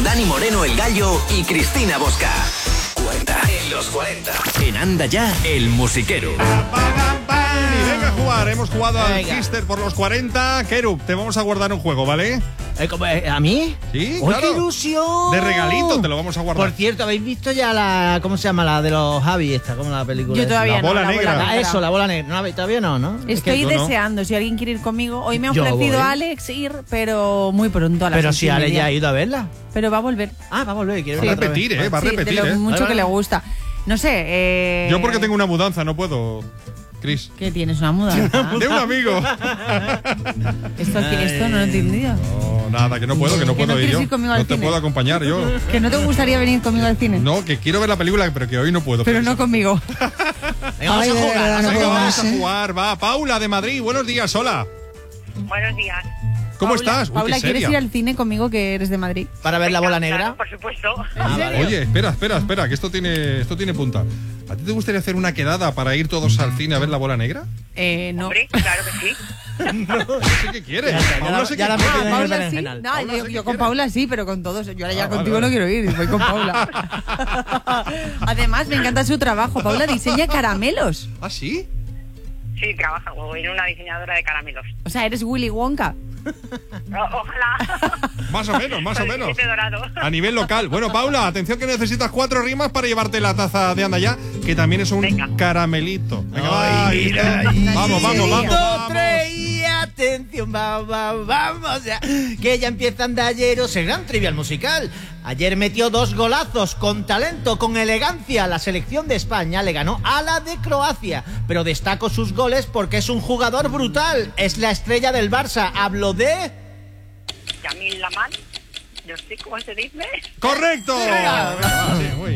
Dani Moreno el Gallo y Cristina Bosca. 40 en los 40. En Anda Ya, el musiquero. Y venga a jugar. Hemos jugado al Gister por los 40. Kerub, te vamos a guardar un juego, ¿vale? ¿A mí? Sí, ¡Oh, claro. qué ilusión! De regalito te lo vamos a guardar. Por cierto, ¿habéis visto ya la... ¿Cómo se llama? La de los Javi esta, ¿cómo la película? Yo todavía La no. bola negra. Bola negra. Eso, la bola negra. No, todavía no. Estoy tú no. deseando, si alguien quiere ir conmigo. Hoy me ha Yo ofrecido voy. Alex ir, pero muy pronto a las Pero si Ale 8:30. ya ha ido a verla. Pero va a volver. Ah, va a volver. Quiere Va a verla otra repetir, vez. va a Sí, repetir, de lo mucho Vale, que le vale. gusta. No sé. Yo porque tengo una mudanza, no puedo, Cris. ¿Qué tienes? ¿Una mudanza? De un amigo. Esto no lo he entendido. No, nada, que no puedo ¿Que no ir quieres yo. ir conmigo al No te cine? puedo acompañar yo. ¿Que no te gustaría venir conmigo al cine? No, que quiero ver la película, pero que hoy no puedo. Pero Cris. no conmigo. Venga, vamos a jugar. Venga, vamos a jugar, va. Paula de Madrid, buenos días, hola. Buenos días. ¿Cómo Paula, estás? Uy, Paula, qué ¿quieres seria. ir al cine conmigo que eres de Madrid? Para ver la bola Claro, negra. por supuesto. Ah, vale. Oye, espera, que esto tiene punta. ¿A ti te gustaría hacer una quedada para ir todos al cine a ver la bola negra? No. Hombre, claro que sí. No sé qué quieres. Paula sé ya qué la quiere. metido en el Paula sí. berenjenal. No, Paula yo, sí yo que con quiere. Paula sí, pero con todos. Yo ahora ya vale, contigo vale. no quiero ir, voy con Paula. Además, me encanta su trabajo. Paula diseña caramelos. ¿Ah, sí? Sí, trabajo en una diseñadora de caramelos. O sea, eres Willy Wonka. Ojalá. Más o menos, más o Con el menos. billete dorado. A nivel local. Bueno, Paula, atención que necesitas 4 rimas para llevarte la taza de Anda Ya, que también es un Venga. caramelito. Venga, va, Ay, ¿viste? mira, Vamos, vamos, vamos, Dos, vamos. tres y atención, vamos ya, que ya empieza Andalleros, el gran trivial musical. Ayer metió 2 golazos con talento, con elegancia. La selección de España le ganó a la de Croacia, pero destaco sus goles porque es un jugador brutal. Es la estrella del Barça. Hablo de... Yamil Laman. Yo sé cómo se dice. ¡Correcto! Venga, va, sí, muy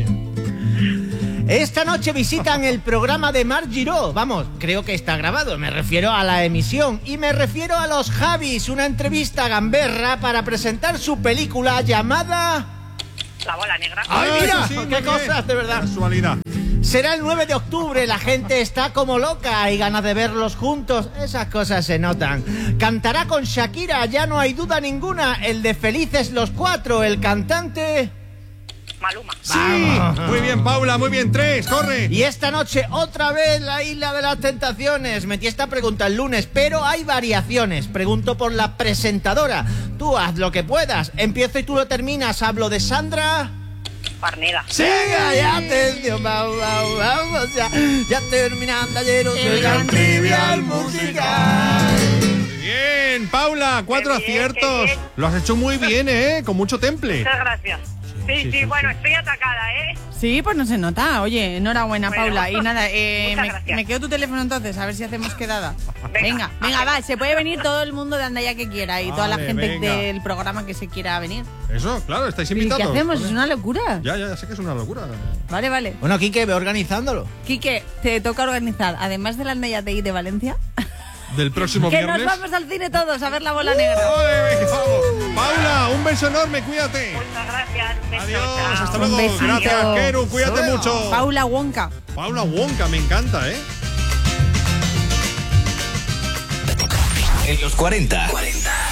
bien. Esta noche visitan el programa de Marc Giró. Vamos, creo que está grabado. Me refiero a la emisión. Y me refiero a los Javis. Una entrevista gamberra para presentar su película llamada... La bola negra. ¡Ay, mira! Sí, muy ¡Qué bien. cosas, de verdad! Casualidad. Será el 9 de octubre, la gente está como loca, hay ganas de verlos juntos, esas cosas se notan. Cantará con Shakira, ya no hay duda ninguna, el de Felices los 4, el cantante... Maluma. Sí, muy bien, Paula, muy bien. 3, corre. Y esta noche otra vez la Isla de las Tentaciones. Metí esta pregunta el lunes, pero hay variaciones. Pregunto por la presentadora. Tú haz lo que puedas. Empiezo y tú lo terminas. Hablo de Sandra... Parnera. Venga, ya atención, vamos ya terminando ayer el gran trivial musical. Muy bien, Paula, 4 Qué bien, aciertos. qué bien. Lo has hecho muy bien, con mucho temple. Muchas gracias. Sí, bueno, estoy atacada, ¿eh? Sí, pues no se nota. Oye, enhorabuena, Bueno. Paula. Y nada, Muchas gracias. me quedo tu teléfono entonces, a ver si hacemos quedada. Venga. Venga, va, se puede venir todo el mundo de Andaya que quiera y toda la Vale, gente venga. del programa que se quiera venir. Eso, claro, estáis ¿Y qué invitados. hacemos? Es una locura. Ya, sé que es una locura. Vale. Bueno, Quique, ve organizándolo. Quique, te toca organizar, además de la Andaya TI de Valencia, Del próximo que viernes. nos vamos al cine todos a ver la bola negra. ¡Ole, venga, vamos! Paula, un beso enorme, cuídate. Muchas gracias. Un beso, Adiós, chao. hasta Un luego. besito. Gracias, Keru, cuídate Adiós. mucho. Paula Wonka. Paula Wonka, me encanta, En los 40.